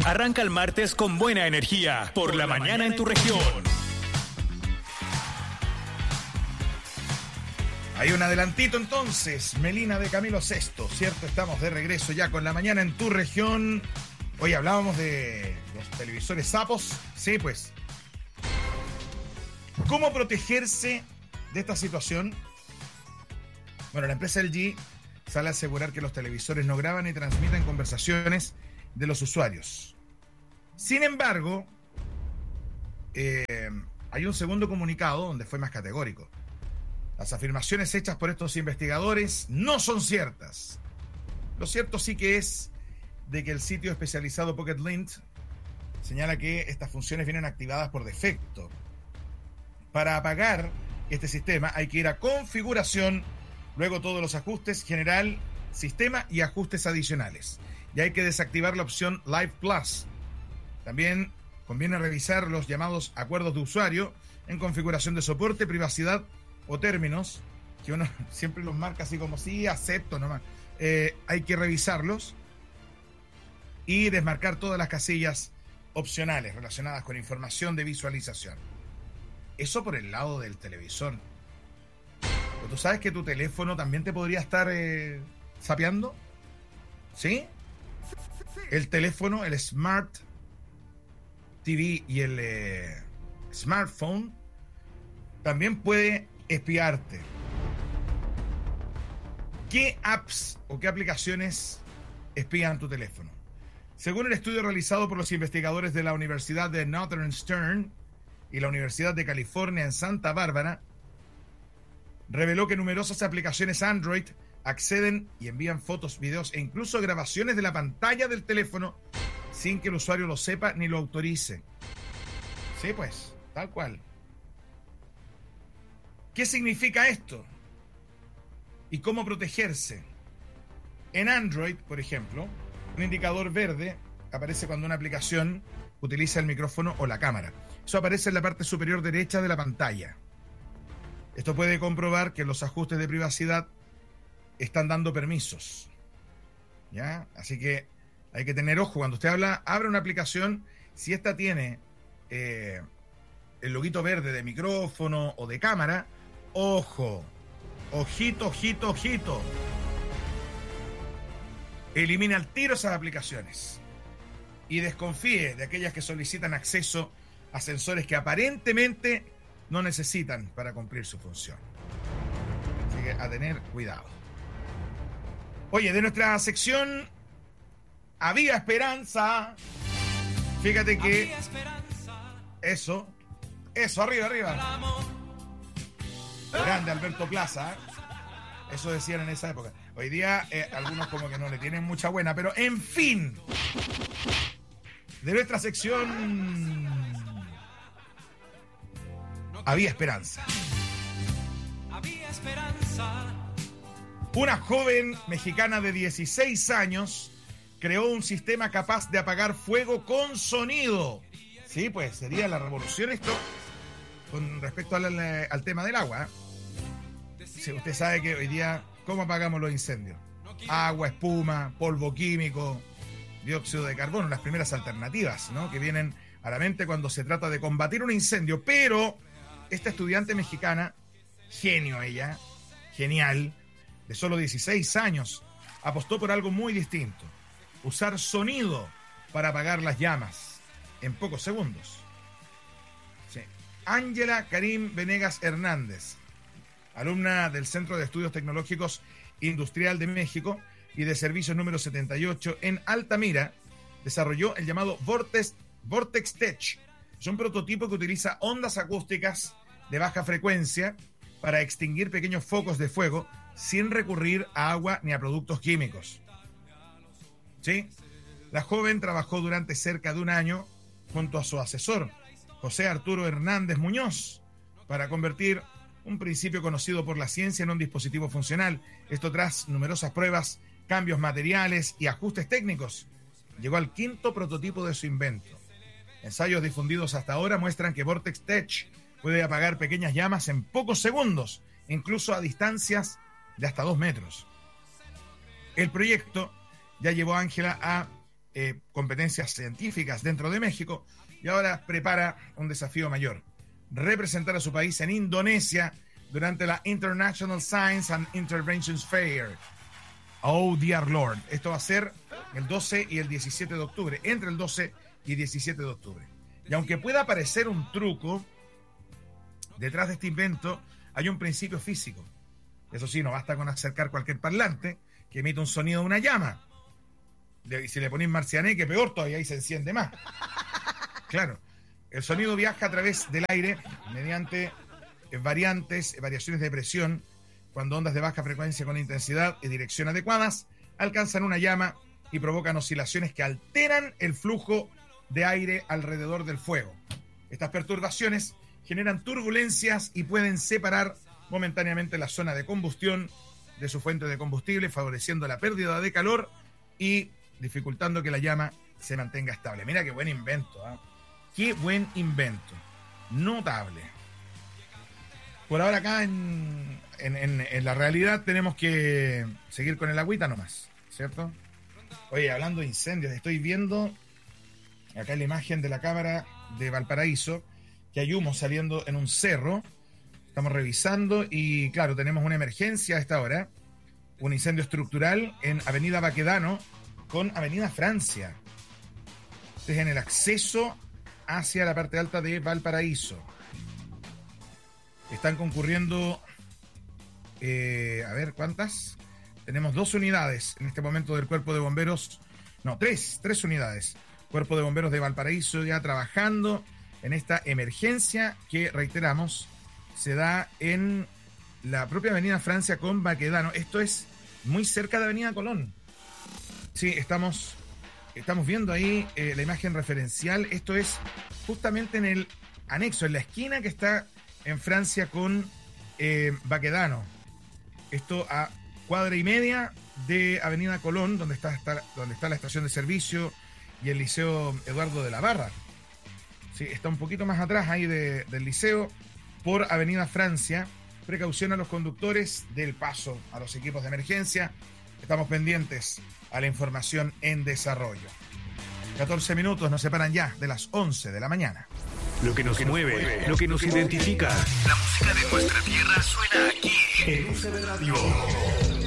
Arranca el martes con buena energía. Por la mañana en tu región. Hay un adelantito entonces, Melina de Camilo Sesto, ¿cierto? Estamos de regreso ya con la mañana en tu región. Hoy hablábamos de los televisores sapos. Sí, pues. ¿Cómo protegerse de esta situación? Bueno, la empresa LG sale a asegurar que los televisores no graban ni transmiten conversaciones de los usuarios. Sin embargo, hay un segundo comunicado donde fue más categórico. Las afirmaciones hechas por estos investigadores no son ciertas. Lo cierto sí que es de que el sitio especializado Pocket Lint señala que estas funciones vienen activadas por defecto. Para apagar este sistema hay que ir a configuración, luego todos los ajustes, general, sistema y ajustes adicionales. Y hay que desactivar la opción Live Plus. También conviene revisar los llamados acuerdos de usuario en configuración de soporte, privacidad o términos, que uno siempre los marca así como sí, acepto nomás. Hay que revisarlos y desmarcar todas las casillas opcionales relacionadas con información de visualización. Eso por el lado del televisor. Pero tú sabes que tu teléfono también te podría estar sapeando, ¿sí? El teléfono, el Smart TV y el smartphone también puede espiarte. ¿Qué apps o qué aplicaciones espían tu teléfono? Según el estudio realizado por los investigadores de la Universidad de Northwestern y la Universidad de California en Santa Bárbara, reveló que numerosas aplicaciones Android acceden y envían fotos, videos e incluso grabaciones de la pantalla del teléfono sin que el usuario lo sepa ni lo autorice. Sí, pues, tal cual. ¿Qué significa esto? ¿Y cómo protegerse? En Android, por ejemplo, un indicador verde aparece cuando una aplicación utiliza el micrófono o la cámara. Eso aparece en la parte superior derecha de la pantalla. Esto puede comprobar que los ajustes de privacidad están dando permisos. ¿Ya? Así que hay que tener ojo. Cuando usted abre una aplicación, si esta tiene el loguito verde de micrófono o de cámara, ojo, ojito, ojito, ojito. Elimina al tiro esas aplicaciones y desconfíe de aquellas que solicitan acceso a sensores que aparentemente no necesitan para cumplir su función. Así que a tener cuidado. Oye, de nuestra sección Había Esperanza. Fíjate que eso, arriba. Grande Alberto Plaza. Eso decían en esa época. Hoy día algunos como que no le tienen mucha buena, pero en fin. De nuestra sección Había Esperanza. Había esperanza. Una joven mexicana de 16 años creó un sistema capaz de apagar fuego con sonido. Sí, pues sería la revolución esto con respecto al tema del agua. Sí, usted sabe que hoy día, ¿cómo apagamos los incendios? Agua, espuma, polvo químico, dióxido de carbono, las primeras alternativas, ¿no?, que vienen a la mente cuando se trata de combatir un incendio. Pero esta estudiante mexicana, genio ella, genial, de solo 16 años, apostó por algo muy distinto: usar sonido para apagar las llamas en pocos segundos. Sí. Ángela Karim Venegas Hernández, alumna del Centro de Estudios Tecnológicos Industrial de México y de Servicios número 78 en Altamira, desarrolló el llamado Vortex Tech. Es un prototipo que utiliza ondas acústicas de baja frecuencia para extinguir pequeños focos de fuego sin recurrir a agua ni a productos químicos. ¿Sí? La joven trabajó durante cerca de un año junto a su asesor, José Arturo Hernández Muñoz, para convertir un principio conocido por la ciencia en un dispositivo funcional. Esto tras numerosas pruebas, cambios materiales y ajustes técnicos. Llegó al quinto prototipo de su invento. Ensayos difundidos hasta ahora muestran que Vortex Tech puede apagar pequeñas llamas en pocos segundos, incluso a distancias de hasta 2 metros. El proyecto ya llevó a Ángela a competencias científicas dentro de México y ahora prepara un desafío mayor: representar a su país en Indonesia durante la International Science and Interventions Fair. Oh, dear Lord. Esto va a ser el 12 y el 17 de octubre, entre el 12 y 17 de octubre. Y aunque pueda parecer un truco, detrás de este invento hay un principio físico. Eso sí, no basta con acercar cualquier parlante que emite un sonido de una llama. Y si le ponéis marcianeque, peor todavía, ahí se enciende más. Claro, el sonido viaja a través del aire mediante variaciones de presión, cuando ondas de baja frecuencia con intensidad y dirección adecuadas alcanzan una llama y provocan oscilaciones que alteran el flujo de aire alrededor del fuego. Estas perturbaciones generan turbulencias y pueden separar momentáneamente la zona de combustión de su fuente de combustible, favoreciendo la pérdida de calor y dificultando que la llama se mantenga estable. Mira qué buen invento, ¿eh? Qué buen invento. Notable. Por ahora acá en la realidad tenemos que seguir con el agüita nomás, ¿cierto? Oye, hablando de incendios, estoy viendo acá la imagen de la cámara de Valparaíso, que hay humo saliendo en un cerro. Estamos revisando y claro, tenemos una emergencia a esta hora, un incendio estructural en Avenida Baquedano con Avenida Francia. Este es en el acceso hacia la parte alta de Valparaíso. Están concurriendo, a ver, ¿cuántas? Tenemos 2 unidades en este momento del Cuerpo de Bomberos, no, 3 unidades. Cuerpo de Bomberos de Valparaíso ya trabajando en esta emergencia que, reiteramos, se da en la propia Avenida Francia con Baquedano. Esto es muy cerca de Avenida Colón. Sí, estamos viendo ahí la imagen referencial. Esto es justamente en el anexo, en la esquina que está en Francia con Baquedano. Esto a cuadra y media de Avenida Colón, donde está la estación de servicio y el Liceo Eduardo de la Barra. Sí, está un poquito más atrás ahí del liceo, por Avenida Francia. Precaución a los conductores del paso a los equipos de emergencia. Estamos pendientes a la información en desarrollo. 14 minutos nos separan ya de las 11 de la mañana. Lo que nos mueve, lo que nos identifica. La música de nuestra tierra suena aquí en UCB Radio.